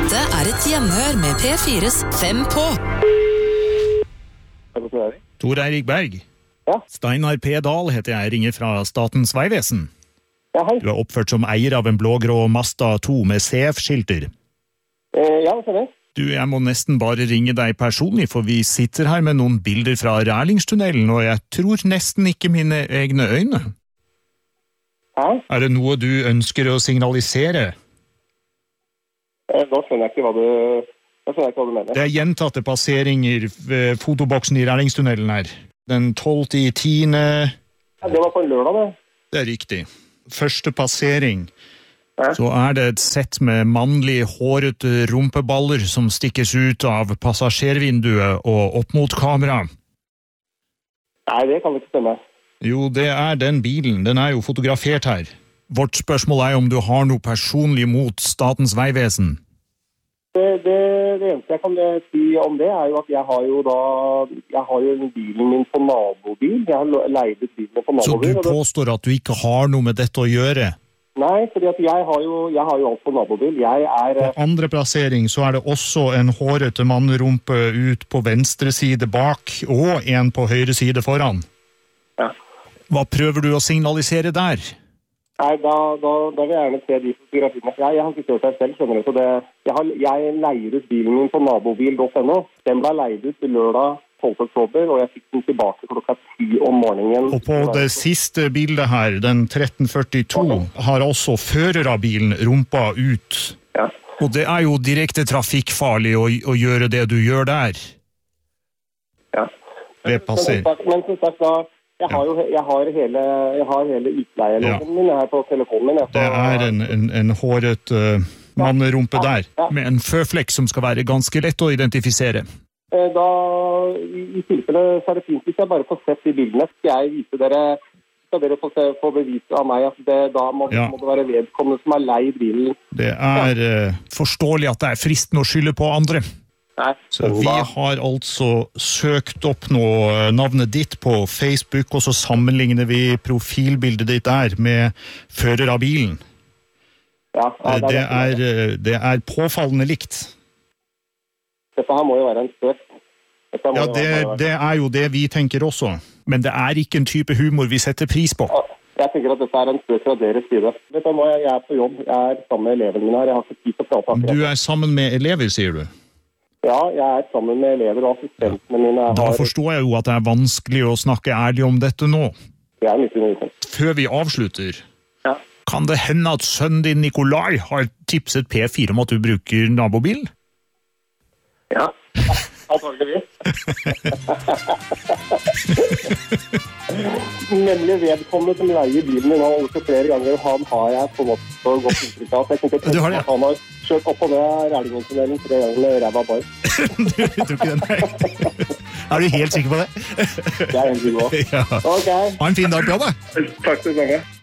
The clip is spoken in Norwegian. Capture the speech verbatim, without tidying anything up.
Dette er et gjenhør med P fires Fem på. Tor Eirik Berg. Ja. Steinar P. Dahl heter jeg, ringer fra Statens Vegvesen. Ja, hei. Du er oppført som eier av en blågrå Mazda to med C F-skilter. Eh, ja, det stemmer. Du, jeg må nesten bare ringe deg personlig, for vi sitter her med noen bilder fra Rælingstunnelen, og jeg tror nesten ikke mine egne øyne. Hæ? Er det noe du ønsker å signalisere? Eh, da skjønner jeg ikke hva du, da skjønner jeg ikke hva du mener. Det er gjentatte passeringer ved fotoboksen i Rælingstunnelen her. Den tolvte i tiende... Ja, det var på en lørdag, det. Det er riktig. Første passering. Ja. Så er det et sett med mannlige hårete rumpeballer som stikkes ut av passasjervinduet og opp mot kamera. Nei, det kan ikke stemme. Jo, det er den bilen. Den er jo fotografert her. Vårt spørsmål er om du har noe personlig mot Statens Vegvesen. Det, det, det eneste jeg kan si om det er jo at jeg har jo da, jeg har jo bilen min på nabobil. Jeg har leid ut bilen på nabobil. Så du påstår at du ikke har noe med dette å gjøre? Nei, fordi at jeg har jo, jeg har jo alt på nabobil. Jeg er... På andre plassering så er det også en hårete mannrumpe ut på venstre side bak, og en på høyre side foran. Ja. Hva prøver du å signalisere der? Nei, da, da, da vil jeg gjerne se de fotografiene. Jeg, jeg har ikke kjørt deg selv, skjønner du. Så det, jeg, har, jeg leier ut bilen min på nabobil punkt no. Den ble leid ut til lørdag tolvte oktober, og jeg fikk den tilbake klokka ti om morgenen. Og på det siste bildet her, den tretten førtito, har også fører av bilen rumpa ut. Ja. Og det er jo direkte trafikkfarlig å, å gjøre det du gjør der. Ja. Det passer. Men som sagt, da, jeg har jo jeg har hele, jeg har hele utleieloven Ja. min her på telefonen min. Det er en, en, en håret uh, mannerumpe der, Ja. med en føflekk som skal være ganske lett å identifisere. Da, i, i tilfelle, så er det fint hvis jeg bare får sett de bildene. Skal jeg vise dere, skal dere få, se, få bevis av meg at det, da må, Ja. må det være vedkommende som har leid bilen. Det er uh, forståelig at det er fristende å skylde på andre. Nei, Så vi har altså søkt opp nå navnet ditt på Facebook, og så sammenligner vi profilbildet ditt der med fører av bilen. Ja, ja, Det er, uh, det er påfallende likt. Dette her må jo være en spøk. Dette må Ja, jo det, være- det er jo det vi tenker også. Men det er ikke en type humor vi setter pris på. Ja, Jeg tenker at dette er en spøk fra deres side. Vet du, nå er jeg på jobb. Jeg er sammen med elevene mine her. Jeg har ikke tid til å prate akkurat. Du er sammen med elever, sier du? Ja, jeg er sammen med elever og assistentene mine. Jeg Da har- forstår jeg jo at det er vanskelig å snakke ærlig om dette nå. Jeg er midt i undervisning. Før vi avslutter, Ja. kan det hende at sønnen din Nikolai har tipset P fire om at du bruker nabobil? Ja, antageligvis. Nemlig vedkommende som leier bilen min har gjort det flere ganger. Han har jeg på en måte så godt inntrykk av. Jeg kunne Du har det, ja. at han har kjørt opp og ned Rælingtunnelen tre ganger med ræva bar. Du tror ikke den er? Er du helt sikker på det? Det er en god. Ja. Ok, Ha en fin dag på jobb, da. takk så lenge.